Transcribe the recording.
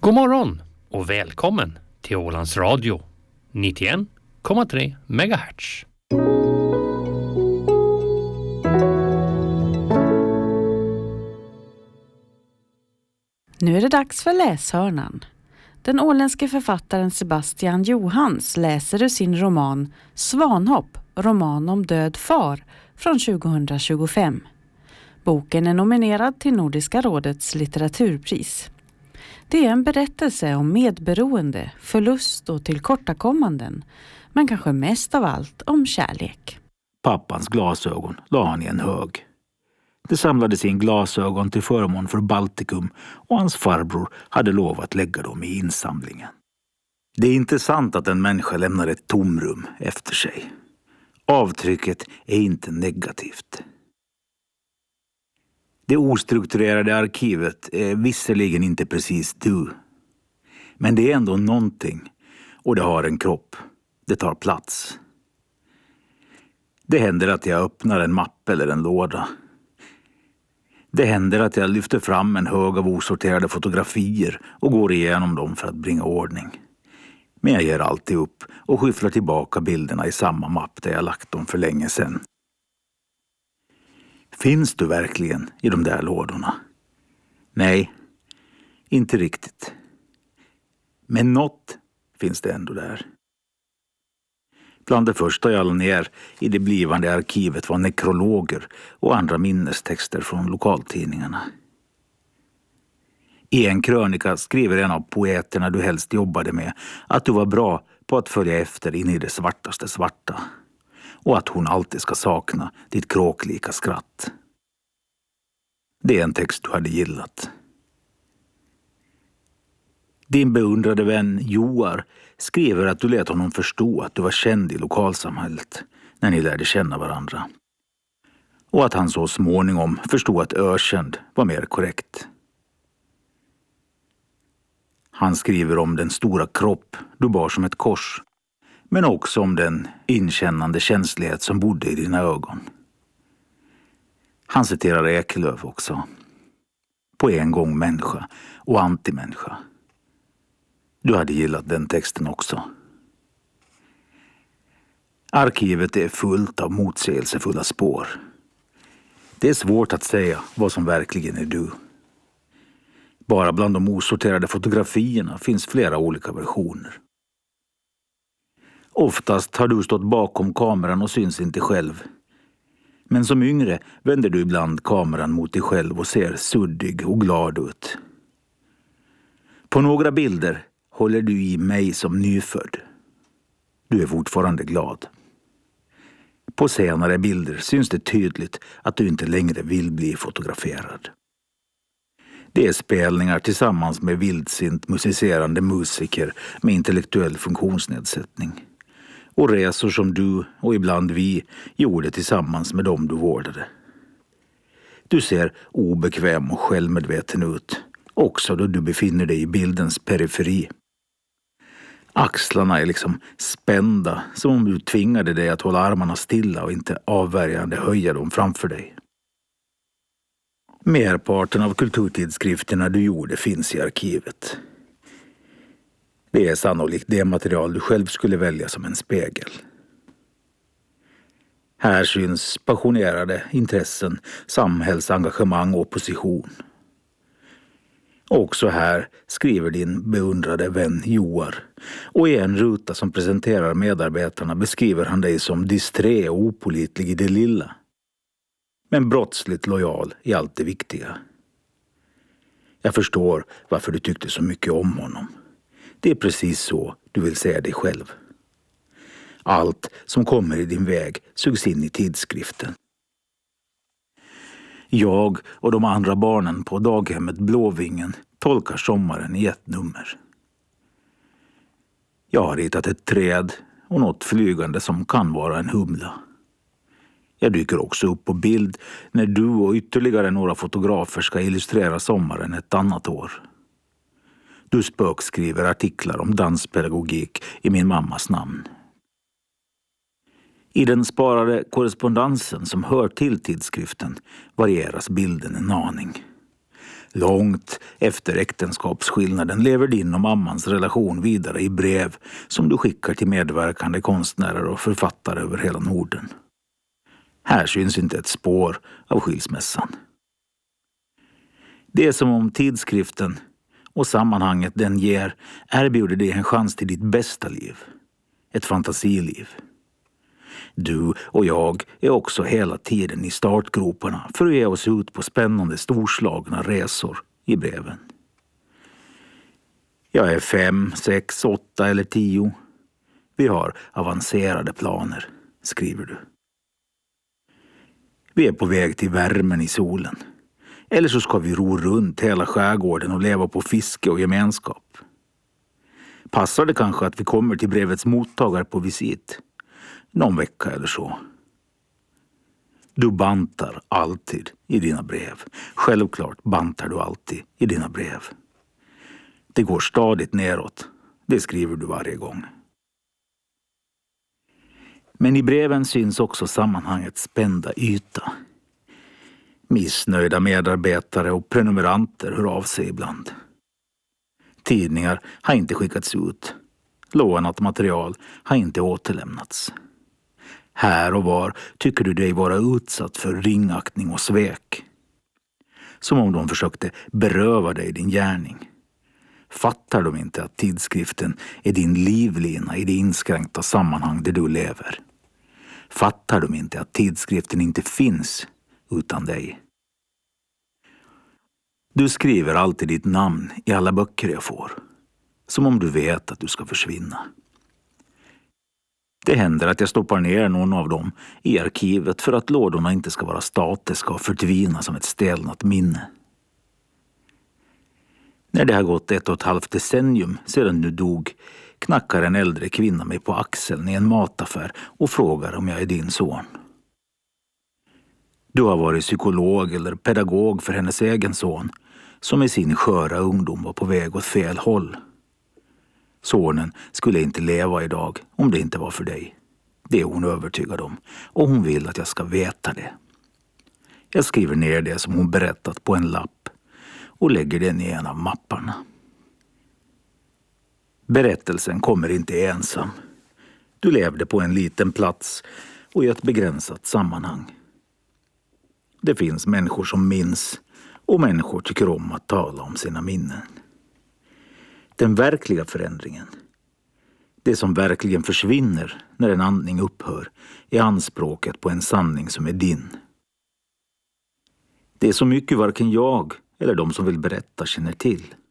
God morgon och välkommen till Ålands Radio 91,3 MHz. Nu är det dags för läshörnan. Den åländske författaren Sebastian Johans läser ur sin roman Svanhopp, roman om död far från 2025. Boken är nominerad till Nordiska rådets litteraturpris. Det är en berättelse om medberoende, förlust och tillkortakommanden, men kanske mest av allt om kärlek. Pappans glasögon la han i en hög. Det samlades in glasögon till förmån för Baltikum och hans farbror hade lovat att lägga dem i insamlingen. Det är inte sant att en människa lämnar ett tomrum efter sig. Avtrycket är inte negativt. Det ostrukturerade arkivet är visserligen inte precis du. Men det är ändå någonting och det har en kropp. Det tar plats. Det händer att jag öppnar en mapp eller en låda. Det händer att jag lyfter fram en hög av osorterade fotografier och går igenom dem för att bringa ordning. Men jag ger alltid upp och skyfflar tillbaka bilderna i samma mapp där jag lagt dem för länge sedan. Finns du verkligen i de där lådorna? Nej, inte riktigt. Men något finns det ändå där. Bland det första jag la ner i det blivande arkivet var nekrologer och andra minnestexter från lokaltidningarna. I en krönika skriver en av poeterna du helst jobbade med att du var bra på att följa efter in i det svartaste svarta. Och att hon alltid ska sakna ditt kråklika skratt. Det är en text du hade gillat. Din beundrade vän Joar skriver att du lät honom förstå att du var känd i lokalsamhället när ni lärde känna varandra. Och att han så småningom förstod att ökänd var mer korrekt. Han skriver om den stora kropp du bar som ett kors. Men också om den inkännande känslighet som bodde i dina ögon. Han citerar Ekelöf också. På en gång människa och antimänniska. Du hade gillat den texten också. Arkivet är fullt av motsägelsefulla spår. Det är svårt att säga vad som verkligen är du. Bara bland de osorterade fotografierna finns flera olika versioner. Oftast har du stått bakom kameran och syns inte själv. Men som yngre vänder du ibland kameran mot dig själv och ser suddig och glad ut. På några bilder håller du i mig som nyfödd. Du är fortfarande glad. På senare bilder syns det tydligt att du inte längre vill bli fotograferad. Det är spelningar tillsammans med vildsint musicerande musiker med intellektuell funktionsnedsättning. Och resor som du och ibland vi gjorde tillsammans med dem du vårdade. Du ser obekväm och självmedveten ut, också då du befinner dig i bildens periferi. Axlarna är liksom spända, som om du tvingade dig att hålla armarna stilla och inte avvärjande höja dem framför dig. Merparten av kulturtidskrifterna du gjorde finns i arkivet. Det är sannolikt det material du själv skulle välja som en spegel. Här syns passionerade intressen, samhällsengagemang och opposition. Också här skriver din beundrade vän Joar. Och i en ruta som presenterar medarbetarna beskriver han dig som disträ och opålitlig i det lilla. Men brottsligt lojal i allt det viktiga. Jag förstår varför du tyckte så mycket om honom. Det är precis så du vill säga dig själv. Allt som kommer i din väg sugs in i tidskriften. Jag och de andra barnen på daghemmet Blåvingen tolkar sommaren i ett nummer. Jag har ritat ett träd och något flygande som kan vara en humla. Jag dyker också upp på bild när du och ytterligare några fotografer ska illustrera sommaren ett annat år. Du spökskriver artiklar om danspedagogik i min mammas namn. I den sparade korrespondensen som hör till tidskriften varieras bilden en aning. Långt efter äktenskapsskillnaden lever din och mammans relation vidare i brev som du skickar till medverkande konstnärer och författare över hela Norden. Här syns inte ett spår av skilsmässan. Det är som om tidskriften och sammanhanget den ger erbjuder dig en chans till ditt bästa liv. Ett fantasiliv. Du och jag är också hela tiden i startgroparna för att ge oss ut på spännande storslagna resor i breven. Jag är 5, 6, 8 eller 10. Vi har avancerade planer, skriver du. Vi är på väg till värmen i solen. Eller så ska vi ro runt hela skärgården och leva på fiske och gemenskap. Passar det kanske att vi kommer till brevets mottagare på visit? Någon vecka eller så. Du bantar alltid i dina brev. Självklart bantar du alltid i dina brev. Det går stadigt neråt. Det skriver du varje gång. Men i breven syns också sammanhangets spända yta. Missnöjda medarbetare och prenumeranter hör av sig ibland. Tidningar har inte skickats ut. Lånat material har inte återlämnats. Här och var tycker du dig vara utsatt för ringaktning och svek. Som om de försökte beröva dig din gärning. Fattar de inte att tidskriften är din livlina i det inskränkta sammanhang där du lever? Fattar de inte att tidskriften inte finns utan dig? Du skriver alltid ditt namn i alla böcker jag får. Som om du vet att du ska försvinna. Det händer att jag stoppar ner någon av dem i arkivet för att lådorna inte ska vara statiska och förtvina som ett stelnat minne. När det har gått 1,5 decennium sedan du dog knackar en äldre kvinna mig på axeln i en mataffär och frågar om jag är din son. Du har varit psykolog eller pedagog för hennes egen son som i sin sköra ungdom var på väg åt fel håll. Sonen skulle inte leva idag om det inte var för dig. Det är hon övertygad om och hon vill att jag ska veta det. Jag skriver ner det som hon berättat på en lapp och lägger den i en av mapparna. Berättelsen kommer inte ensam. Du levde på en liten plats och i ett begränsat sammanhang. Det finns människor som minns och människor tycker om att tala om sina minnen. Den verkliga förändringen, det som verkligen försvinner när en andning upphör, är anspråket på en sanning som är din. Det är så mycket varken jag eller de som vill berätta känner till.